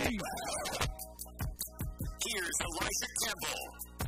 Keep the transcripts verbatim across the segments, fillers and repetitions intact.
Here's Elijah Campbell.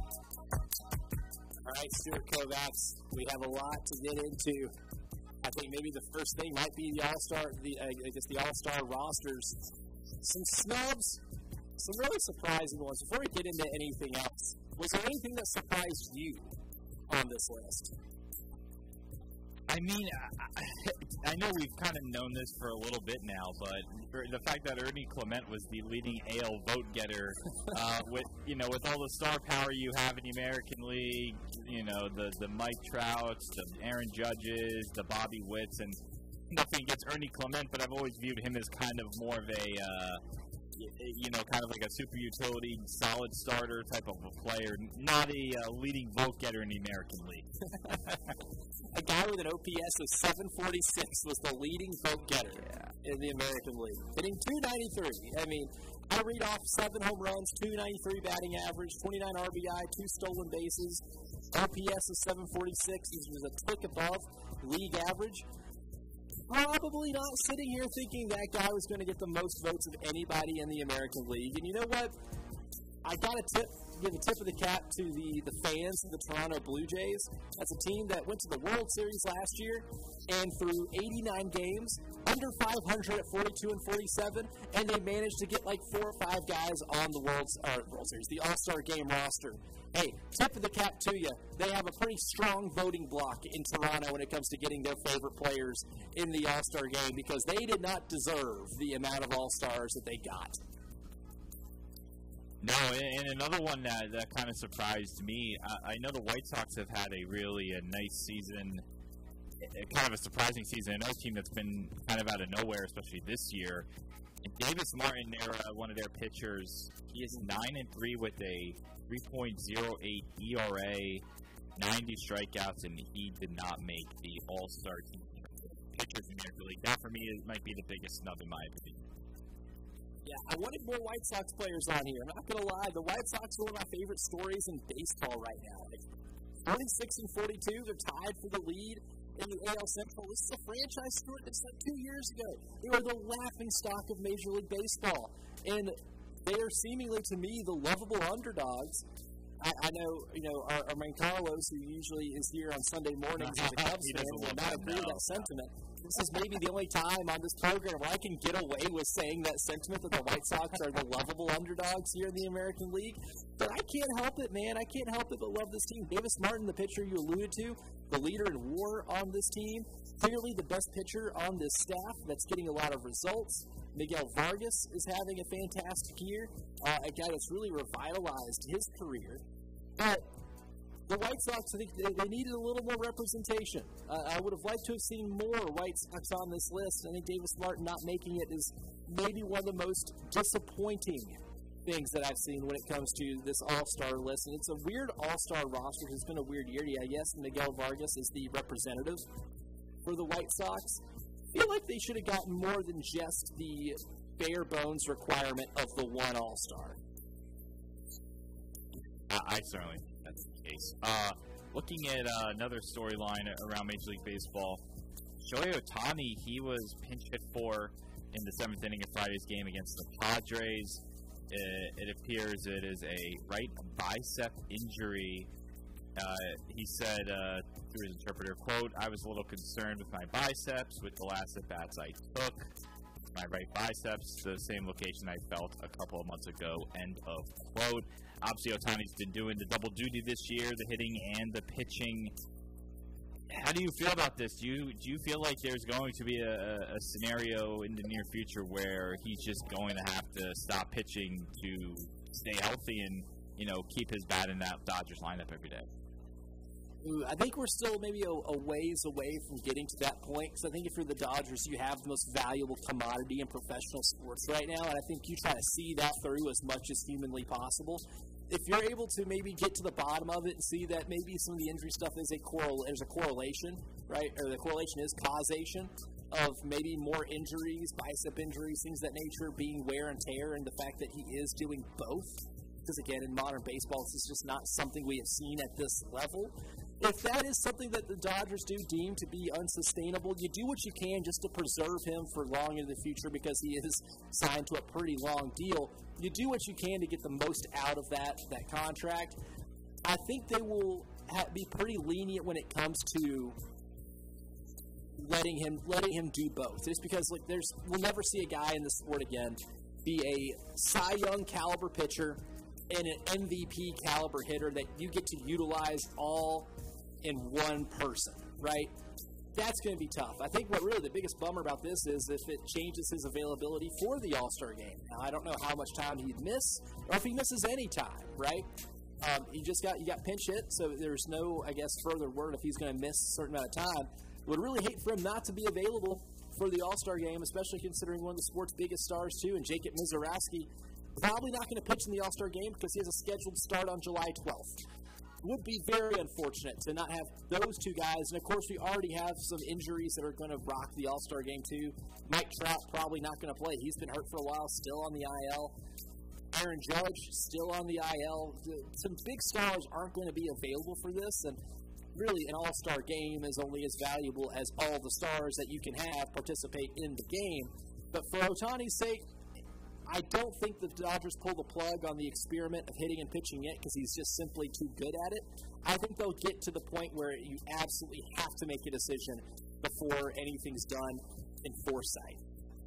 All right, Stuart Kovacs, we have a lot to get into. I think maybe the first thing might be the All-Star, the uh, I guess the All-Star rosters. Some snubs, some really surprising ones. Before we get into anything else, was there anything that surprised you on this list? I mean, I, I know we've kind of known this for a little bit now, but the fact that Ernie Clement was the leading A L vote getter, uh, with you know, with all the star power you have in the American League, you know, the the Mike Trouts, the Aaron Judges, the Bobby Witts, and nothing against Ernie Clement, but I've always viewed him as kind of more of a, uh, you know, kind of like a super utility, solid starter type of a player, not a uh, leading vote getter in the American League. A guy with an O P S of seven forty-six was the leading vote getter yeah. in the American League, hitting two ninety-three. I mean, I read off seven home runs, two ninety-three batting average, twenty-nine R B I, two stolen bases, O P S of seven forty-six. This was a tick above league average. Probably not sitting here thinking that guy was going to get the most votes of anybody in the American League. And you know what? I got to tip, give a tip of the cap to the, the fans of the Toronto Blue Jays. That's a team that went to the World Series last year and through eighty-nine games, under five hundred at forty-two and forty-seven, and they managed to get like four or five guys on the World, or World Series, the All-Star Game roster. Hey, tip of the cap to you. They have a pretty strong voting block in Toronto when it comes to getting their favorite players in the All-Star Game because they did not deserve the amount of All-Stars that they got. No, and another one that, that kind of surprised me, I, I know the White Sox have had a really a nice season, kind of a surprising season. Another team that's been kind of out of nowhere, especially this year. And Davis Martin, their, uh, one of their pitchers, he is nine and three with a three point oh eight E R A, ninety strikeouts, and he did not make the All-Star team. Pitchers in the American League. That, for me, is, might be the biggest snub in my opinion. Yeah, I wanted more White Sox players on here. I'm not going to lie. The White Sox are one of my favorite stories in baseball right now. Like forty-six and forty-two, they're tied for the lead in the A L Central. This is a franchise, Stuart, that's like two years ago. They were the laughing stock of Major League Baseball. And they are seemingly, to me, the lovable underdogs. I, I know, you know, our, our man Carlos, who usually is here on Sunday mornings as a Cubs fan, will not agree with that sentiment. This is maybe the only time on this program where I can get away with saying that sentiment that the White Sox are the lovable underdogs here in the American League. But I can't help it, man. I can't help it but love this team. Davis Martin, the pitcher you alluded to, the leader in WAR on this team, clearly the best pitcher on this staff that's getting a lot of results. Miguel Vargas is having a fantastic year, uh, a guy that's really revitalized his career. But the White Sox, I think they, they needed a little more representation. Uh, I would have liked to have seen more White Sox on this list. I think Davis Martin not making it is maybe one of the most disappointing things that I've seen when it comes to this All-Star list. And it's a weird All-Star roster. It's been a weird year. Yeah, yes, Miguel Vargas is the representative for the White Sox. I feel like they should have gotten more than just the bare bones requirement of the one All-Star. I, I certainly think that's the case. Uh, looking at uh, another storyline around Major League Baseball, Shohei Ohtani, he was pinch hit for in the seventh inning of Friday's game against the Padres. It, it appears it is a right bicep injury. Uh, he said uh, through his interpreter, quote, "I was a little concerned with my biceps with the last at-bats I took. My right biceps, the same location I felt a couple of months ago," end of quote. Obviously, Ohtani's been doing the double duty this year, the hitting and the pitching. How do you feel about this? Do you do you feel like there's going to be a, a scenario in the near future where he's just going to have to stop pitching to stay healthy and, you know, keep his bat in that Dodgers lineup every day? Ooh, I think we're still maybe a, a ways away from getting to that point, because I think if you're the Dodgers, you have the most valuable commodity in professional sports right now, and I think you try to see that through as much as humanly possible. If you're able to maybe get to the bottom of it and see that maybe some of the injury stuff is a correl- there's a correlation, right, or the correlation is causation of maybe more injuries, bicep injuries, things of that nature, being wear and tear, and the fact that he is doing both, because again, in modern baseball, this is just not something we have seen at this level. if that is something that the Dodgers do deem to be unsustainable, you do what you can just to preserve him for long into the future because he is signed to a pretty long deal. You do what you can to get the most out of that that contract. I think they will ha- be pretty lenient when it comes to letting him letting him do both. Just because like there's we'll never see a guy in the sport again be a Cy Young caliber pitcher and an M V P caliber hitter that you get to utilize all in one person, right? That's going to be tough. I think what really the biggest bummer about this is if it changes his availability for the All-Star game. Now, I don't know how much time he'd miss or if he misses any time, right? Um, he just got you got pinch hit, so there's no, I guess, further word if he's going to miss a certain amount of time. Would really hate for him not to be available for the All-Star game, especially considering one of the sport's biggest stars, too, and Jacob Mizorowski probably not going to pitch in the All-Star game because he has a scheduled start on July twelfth. Would be very unfortunate to not have those two guys. And, of course, we already have some injuries that are going to rock the All-Star game, too. Mike Trout probably not going to play. He's been hurt for a while, still on the I L. Aaron Judge still on the I L. Some big stars aren't going to be available for this. And really, an All-Star game is only as valuable as all the stars that you can have participate in the game. But for Ohtani's sake, I don't think the Dodgers pull the plug on the experiment of hitting and pitching it because he's just simply too good at it. I think they'll get to the point where you absolutely have to make a decision before anything's done in foresight.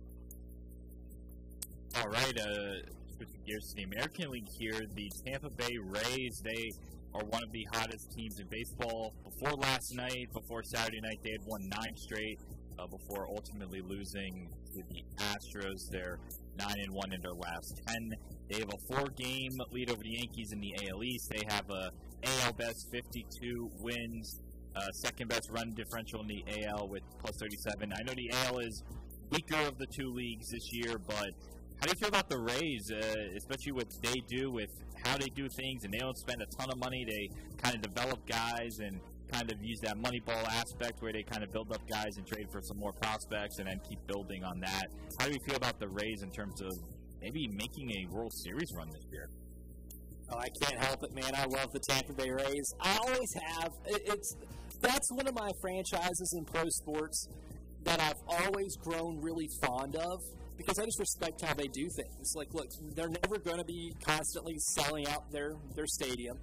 All right, uh, switching gears to the American League here, the Tampa Bay Rays, they are one of the hottest teams in baseball. Before last night, before Saturday night, they had won nine straight uh, before ultimately losing to the Astros. They're nine and one in their last ten. They have a four-game lead over the Yankees in the A L East. They have a A L best fifty-two wins, uh, second best run differential in the A L with plus thirty-seven. I know the A L is weaker of the two leagues this year, but how do you feel about the Rays, uh, especially what they do with how they do things, and they don't spend a ton of money. They kind of develop guys and kind of use that Moneyball aspect where they kind of build up guys and trade for some more prospects and then keep building on that. How do you feel about the Rays in terms of maybe making a World Series run this year? Oh, I can't help it, man. I love the Tampa Bay Rays. I always have. It's that's one of my franchises in pro sports that I've always grown really fond of because I just respect how they do things. Like, look, they're never going to be constantly selling out their, their stadium.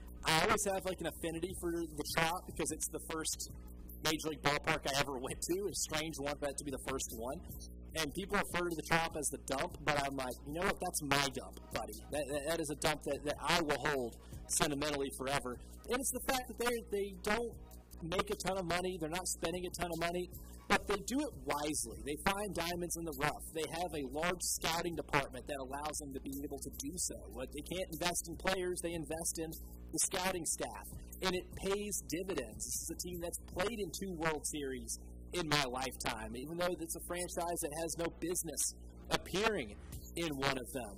I always have, like, an affinity for the Trop because it's the first Major League ballpark I ever went to. It's strange one for that to be the first one. And people refer to the Trop as the dump, but I'm like, you know what? That's my dump, buddy. That, that, that is a dump that, that I will hold sentimentally forever. And it's the fact that they they don't make a ton of money. They're not spending a ton of money, but they do it wisely. They find diamonds in the rough. They have a large scouting department that allows them to be able to do so. But they can't invest in players. They invest in the scouting staff, and it pays dividends. This is a team that's played in two World Series in my lifetime, even though it's a franchise that has no business appearing in one of them.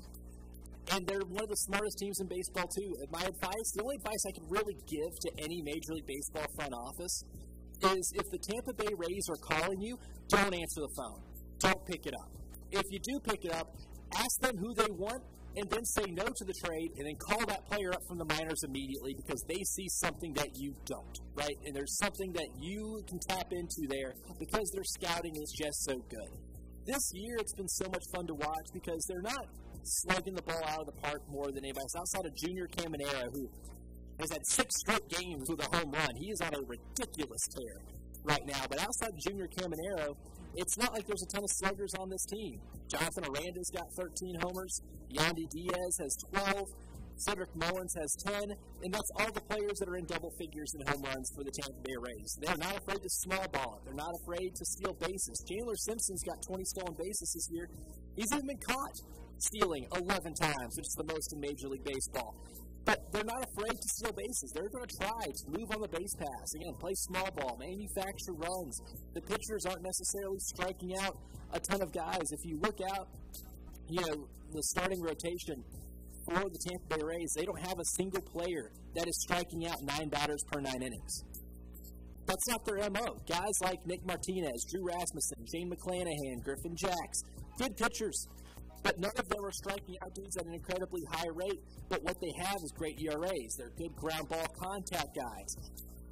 And they're one of the smartest teams in baseball, too. My advice, the only advice I can really give to any Major League Baseball front office is if the Tampa Bay Rays are calling you, don't answer the phone. Don't pick it up. If you do pick it up, ask them who they want, and then say no to the trade, and then call that player up from the minors immediately because they see something that you don't, right? And there's something that you can tap into there because their scouting is just so good. This year, it's been so much fun to watch because they're not slugging the ball out of the park more than anybody else. Outside of Junior Caminero, who has had six straight games with a home run. He is on a ridiculous tear right now. But outside of Junior Caminero, it's not like there's a ton of sluggers on this team. Jonathan Aranda's got thirteen homers. Yandy Diaz has twelve. Cedric Mullins has ten. And that's all the players that are in double figures in home runs for the Tampa Bay Rays. They're not afraid to small ball it. They're not afraid to steal bases. Chandler Simpson's got twenty stolen bases this year. He's even been caught stealing eleven times, which is the most in Major League Baseball. But they're not afraid to steal bases. They're going to try to move on the base pass. Again, play small ball, manufacture runs. The pitchers aren't necessarily striking out a ton of guys. If you look out, you know, the starting rotation for the Tampa Bay Rays, they don't have a single player that is striking out nine batters per nine innings. That's not their M O. Guys like Nick Martinez, Drew Rasmussen, Shane McClanahan, Griffin Jacks, good pitchers. But none of them are striking out dudes at an incredibly high rate. But what they have is great E R As. They're good ground ball contact guys.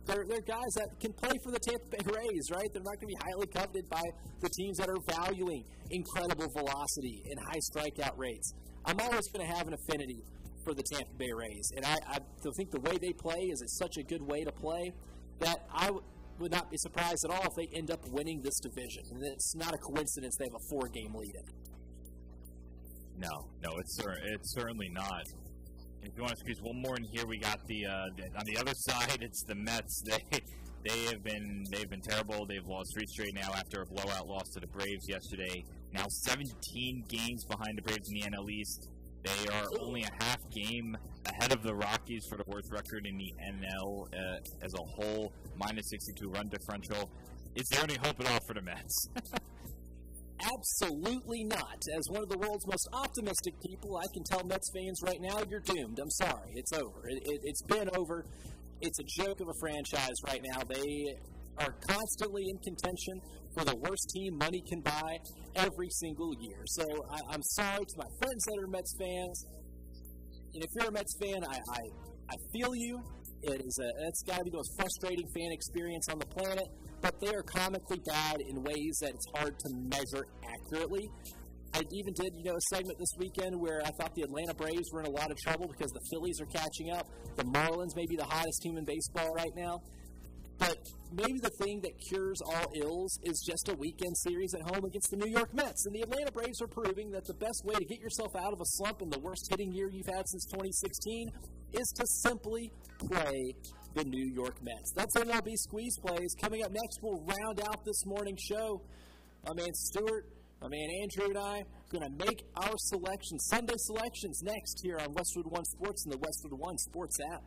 They're, they're guys that can play for the Tampa Bay Rays, right? They're not going to be highly coveted by the teams that are valuing incredible velocity and high strikeout rates. I'm always going to have an affinity for the Tampa Bay Rays, and I, I think the way they play is it's such a good way to play that I w- would not be surprised at all if they end up winning this division. And it's not a coincidence they have a four-game lead in it. No, no, it's it's certainly not. If you want to squeeze one more in here, we got the, uh, the on the other side. It's the Mets. They they have been they've been terrible. They've lost three straight now after a blowout loss to the Braves yesterday. Now seventeen games behind the Braves in the N L East. They are only a half game ahead of the Rockies for the worst record in the N L uh, as a whole, minus sixty-two run differential. Is there any hope at all for the Mets? Absolutely not. As one of the world's most optimistic people, I can tell Mets fans right now, you're doomed. I'm sorry. It's over. It, it, it's been over. It's a joke of a franchise right now. They are constantly in contention for the worst team money can buy every single year. So I, I'm sorry to my friends that are Mets fans. And if you're a Mets fan, I, I, I feel you. It is a, it's got to be the most frustrating fan experience on the planet, but they are comically bad in ways that it's hard to measure accurately. I even did, you know, a segment this weekend where I thought the Atlanta Braves were in a lot of trouble because the Phillies are catching up. The Marlins may be the hottest team in baseball right now. But maybe the thing that cures all ills is just a weekend series at home against the New York Mets. And the Atlanta Braves are proving that the best way to get yourself out of a slump in the worst hitting year you've had since twenty sixteen is to simply play the New York Mets. That's M L B Squeeze Plays. Coming up next, we'll round out this morning's show. My man Stuart, my man Andrew, and I are going to make our selections, Sunday selections, next here on Westwood One Sports and the Westwood One Sports app.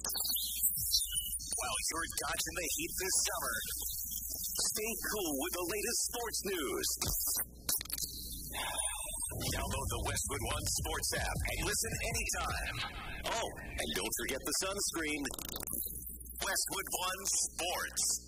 While you're dodging the heat this summer, stay cool with the latest sports news. Download the Westwood One Sports app and listen anytime. Oh, and don't forget the sunscreen. Westwood One Sports.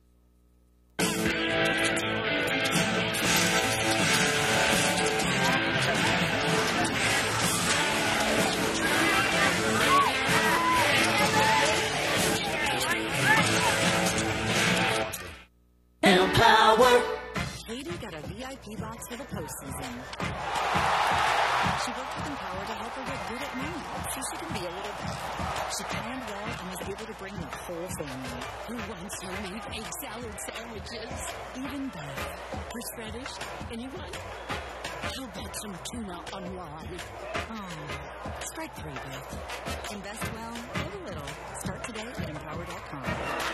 Power. Katie got a V I P box for the postseason. She worked with Empower to help her get good at math, so she can be a little better. She planned well and was able to bring the whole family. Who wants to make egg salad sandwiches? Even Beth. Horseradish? Anyone? How about some tuna on rye? Oh, strike three, Beth. Invest well, live a little. Start today at empower dot com.